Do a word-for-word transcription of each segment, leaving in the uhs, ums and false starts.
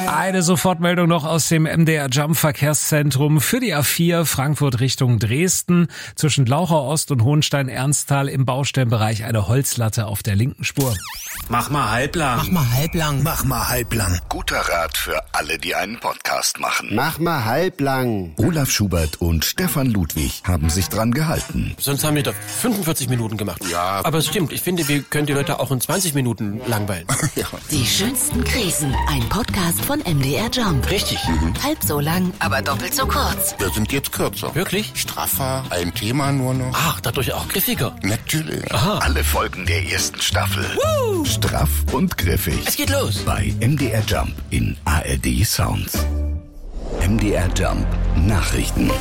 Eine Sofortmeldung noch aus dem M D R Jump Verkehrszentrum für die A vier Frankfurt Richtung Dresden. Zwischen Glauchau Ost und Hohenstein-Ernsthal im Baustellenbereich eine Holzlatte auf der linken Spur. Mach mal halblang. Mach mal halblang. Mach mal halblang. Guter Rat für alle, die einen Podcast machen. Mach mal halblang. Olaf Schubert und Stefan Ludwig haben sich dran gehalten. Sonst haben wir doch fünfundvierzig Minuten gemacht. Ja. Aber es stimmt, ich finde, wir können die Leute auch in zwanzig Minuten langweilen. Ja. Die schönsten Krisen. Ein Podcast von M D R Jump. Richtig. Mhm. Halb so lang, aber doppelt so kurz. Wir sind jetzt kürzer. Wirklich? Straffer, ein Thema nur noch. Ach, dadurch auch griffiger. Natürlich. Aha. Alle Folgen der ersten Staffel. Woo! Straff und griffig. Es geht los. Bei M D R Jump in A R D Sounds. M D R Jump Nachrichten.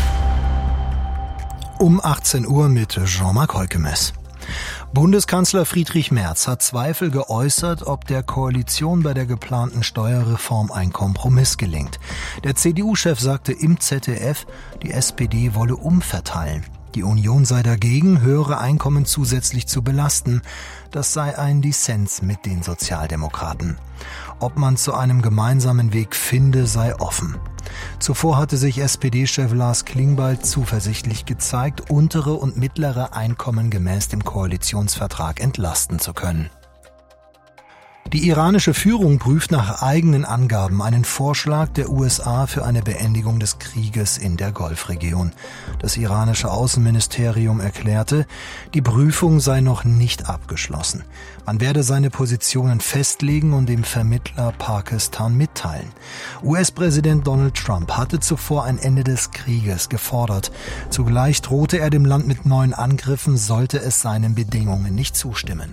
Um achtzehn Uhr mit Jean-Marc Heukemes. Bundeskanzler Friedrich Merz hat Zweifel geäußert, ob der Koalition bei der geplanten Steuerreform ein Kompromiss gelingt. Der C D U-Chef sagte im Z D F, die S P D wolle umverteilen. Die Union sei dagegen, höhere Einkommen zusätzlich zu belasten. Das sei ein Dissens mit den Sozialdemokraten. Ob man zu einem gemeinsamen Weg finde, sei offen. Zuvor hatte sich S P D-Chef Lars Klingbeil zuversichtlich gezeigt, untere und mittlere Einkommen gemäß dem Koalitionsvertrag entlasten zu können. Die iranische Führung prüft nach eigenen Angaben einen Vorschlag der U S A für eine Beendigung des Krieges in der Golfregion. Das iranische Außenministerium erklärte, die Prüfung sei noch nicht abgeschlossen. Man werde seine Positionen festlegen und dem Vermittler Pakistan mitteilen. U S-Präsident Donald Trump hatte zuvor ein Ende des Krieges gefordert. Zugleich drohte er dem Land mit neuen Angriffen, sollte es seinen Bedingungen nicht zustimmen.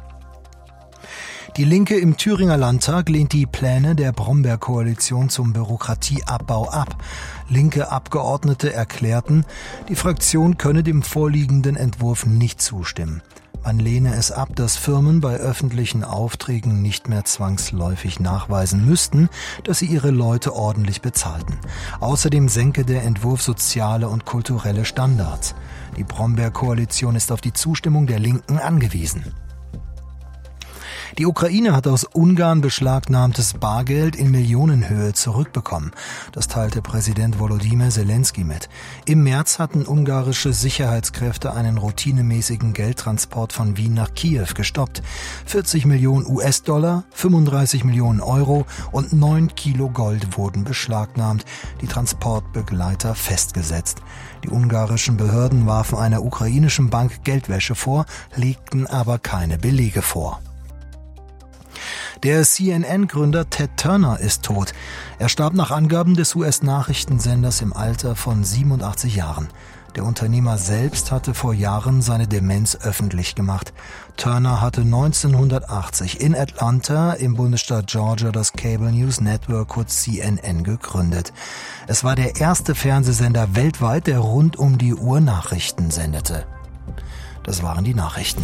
Die Linke im Thüringer Landtag lehnt die Pläne der Brombeer-Koalition zum Bürokratieabbau ab. Linke Abgeordnete erklärten, die Fraktion könne dem vorliegenden Entwurf nicht zustimmen. Man lehne es ab, dass Firmen bei öffentlichen Aufträgen nicht mehr zwangsläufig nachweisen müssten, dass sie ihre Leute ordentlich bezahlten. Außerdem senke der Entwurf soziale und kulturelle Standards. Die Brombeer-Koalition ist auf die Zustimmung der Linken angewiesen. Die Ukraine hat aus Ungarn beschlagnahmtes Bargeld in Millionenhöhe zurückbekommen. Das teilte Präsident Volodymyr Zelensky mit. Im März hatten ungarische Sicherheitskräfte einen routinemäßigen Geldtransport von Wien nach Kiew gestoppt. vierzig Millionen U S-Dollar, fünfunddreißig Millionen Euro und neun Kilo Gold wurden beschlagnahmt, die Transportbegleiter festgesetzt. Die ungarischen Behörden warfen einer ukrainischen Bank Geldwäsche vor, legten aber keine Belege vor. Der C N N-Gründer Ted Turner ist tot. Er starb nach Angaben des U S-Nachrichtensenders im Alter von siebenundachtzig Jahren. Der Unternehmer selbst hatte vor Jahren seine Demenz öffentlich gemacht. Turner hatte neunzehnhundertachtzig in Atlanta im Bundesstaat Georgia das Cable News Network, kurz C N N, gegründet. Es war der erste Fernsehsender weltweit, der rund um die Uhr Nachrichten sendete. Das waren die Nachrichten.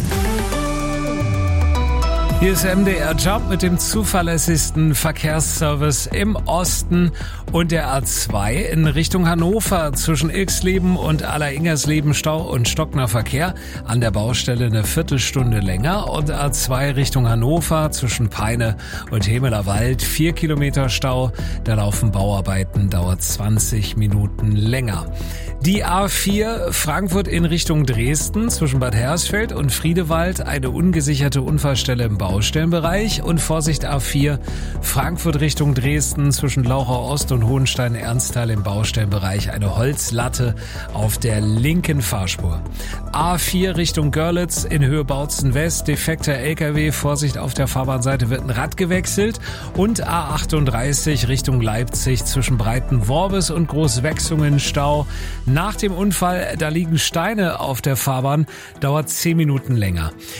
Hier ist M D R Jump mit dem zuverlässigsten Verkehrsservice im Osten und der A zwei in Richtung Hannover zwischen Ilksleben und Aller-Ingersleben Stau und stockender Verkehr. An der Baustelle eine Viertelstunde länger und A zwei Richtung Hannover zwischen Peine und Hemelerwald vier Kilometer Stau. Da laufen Bauarbeiten, dauert zwanzig Minuten länger. Die A vier Frankfurt in Richtung Dresden zwischen Bad Hersfeld und Friedewald eine ungesicherte Unfallstelle im Baustellenbereich und Vorsicht A vier Frankfurt Richtung Dresden zwischen Glauchau Ost und Hohenstein-Ernsthal im Baustellenbereich eine Holzlatte auf der linken Fahrspur. A vier Richtung Görlitz in Höhe Bautzen West, defekter L K W, Vorsicht auf der Fahrbahnseite wird ein Rad gewechselt und A achtunddreißig Richtung Leipzig zwischen Breitenworbis und Großwechsungen Stau. Nach dem Unfall, da liegen Steine auf der Fahrbahn, dauert zehn Minuten länger.